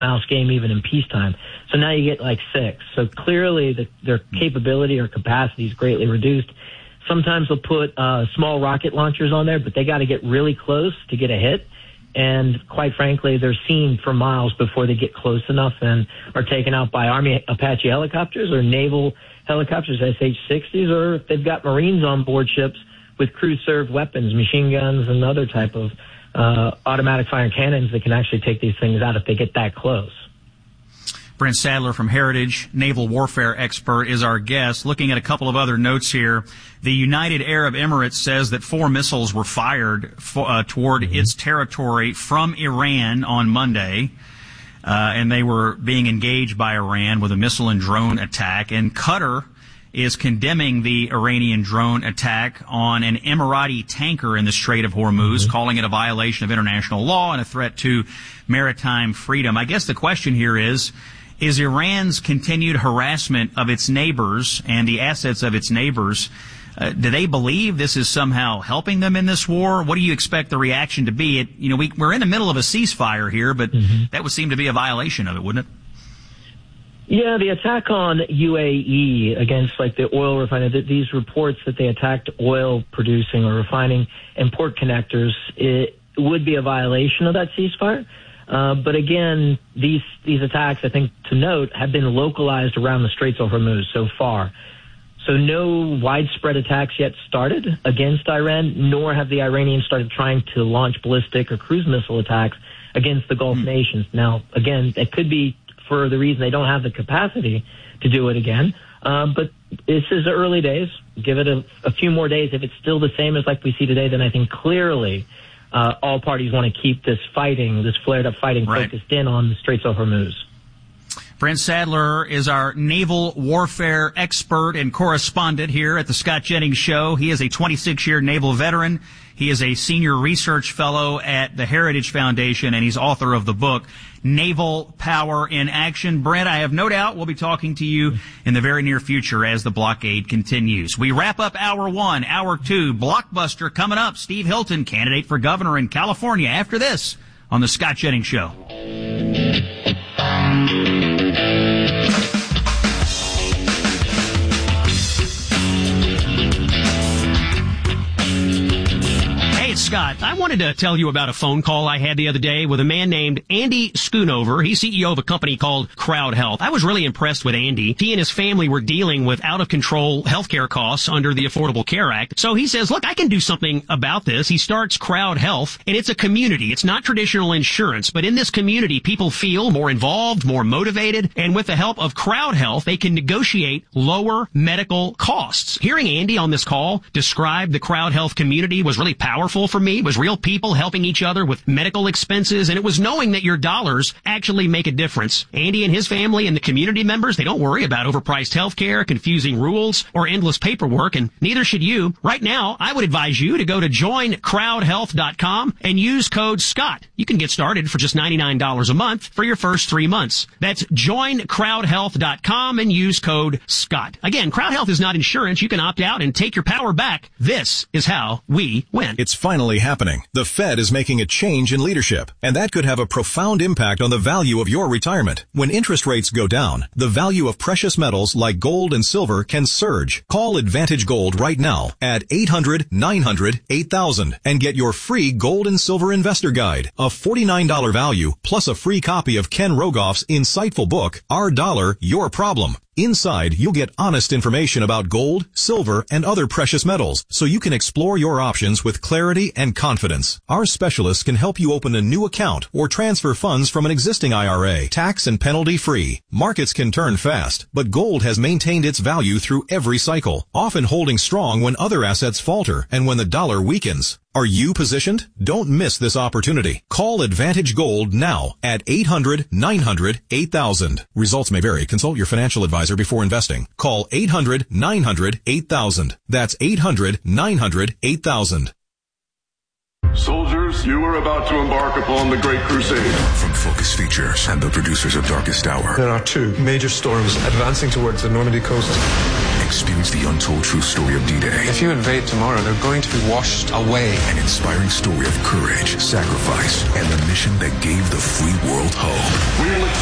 mouse game even in peacetime. So now you get like 6. So clearly their capability or capacity is greatly reduced. Sometimes they'll put small rocket launchers on there, but they got to get really close to get a hit. And quite frankly, they're seen for miles before they get close enough and are taken out by Army Apache helicopters or naval helicopters, SH-60s, or if they've got Marines on board ships with crew-served weapons, machine guns, and other type of automatic firing cannons that can actually take these things out if they get that close. Brent Sadler from Heritage, naval warfare expert, is our guest. Looking at a couple of other notes here, the United Arab Emirates says that 4 missiles were fired toward its territory from Iran on Monday, and they were being engaged by Iran with a missile and drone attack. And Qatar is condemning the Iranian drone attack on an Emirati tanker in the Strait of Hormuz, calling it a violation of international law and a threat to maritime freedom. I guess the question here is Iran's continued harassment of its neighbors and the assets of its neighbors, do they believe this is somehow helping them in this war? What do you expect the reaction to be? We're in the middle of a ceasefire here, but that would seem to be a violation of it, wouldn't it? Yeah, the attack on UAE against like the oil refinery, these reports that they attacked oil producing or refining and port connectors, it would be a violation of that ceasefire. But again, these attacks, I think to note, have been localized around the Straits of Hormuz so far. So no widespread attacks yet started against Iran, nor have the Iranians started trying to launch ballistic or cruise missile attacks against the Gulf nations. Now, again, it could be for the reason they don't have the capacity to do it again. But this is early days. Give it a few more days. If it's still the same as like we see today, then I think clearly all parties want to keep this flared-up fighting focused in on the Straits of Hormuz. Brent Sadler is our naval warfare expert and correspondent here at the Scott Jennings Show. He is a 26-year naval veteran. He is a senior research fellow at the Heritage Foundation, and he's author of the book, Naval Power in Action. Brent, I have no doubt we'll be talking to you in the very near future as the blockade continues. We wrap up Hour 1. Hour 2, blockbuster coming up. Steve Hilton, candidate for governor in California, after this on the Scott Jennings Show. Scott, I wanted to tell you about a phone call I had the other day with a man named Andy Schoonover. He's CEO of a company called Crowd Health. I was really impressed with Andy. He and his family were dealing with out-of-control healthcare costs under the Affordable Care Act. So he says, look, I can do something about this. He starts Crowd Health, and it's a community. It's not traditional insurance, but in this community, people feel more involved, more motivated, and with the help of Crowd Health, they can negotiate lower medical costs. Hearing Andy on this call describe the Crowd Health community was really powerful for me. It was real people helping each other with medical expenses, and it was knowing that your dollars actually make a difference. Andy and his family and the community members, they don't worry about overpriced health care, confusing rules, or endless paperwork, and neither should you. Right now, I would advise you to go to joincrowdhealth.com and use code SCOTT. You can get started for just $99 a month for your first 3 months. That's joincrowdhealth.com and use code SCOTT. Again, Crowd Health is not insurance. You can opt out and take your power back. This is how we win. It's finally happening. The Fed is making a change in leadership, and that could have a profound impact on the value of your retirement. When interest rates go down, the value of precious metals like gold and silver can surge. Call Advantage Gold right now at 800-900-8000 and get your free gold and silver investor guide, a $49 value plus a free copy of Ken Rogoff's insightful book, Our Dollar, Your Problem. Inside, you'll get honest information about gold, silver, and other precious metals, so you can explore your options with clarity and confidence. Our specialists can help you open a new account or transfer funds from an existing IRA, tax and penalty free. Markets can turn fast, but gold has maintained its value through every cycle, often holding strong when other assets falter and when the dollar weakens. Are you positioned? Don't miss this opportunity. Call Advantage Gold now at 800-900-8000. Results may vary. Consult your financial advisor before investing. Call 800-900-8000. That's 800-900-8000. Soldiers, soldiers, you are about to embark upon the Great Crusade. From Focus Features and the producers of Darkest Hour. There are two major storms advancing towards the Normandy coast. Experience the untold true story of D-Day. If you invade tomorrow, they're going to be washed away. An inspiring story of courage, sacrifice, and the mission that gave the free world hope. We will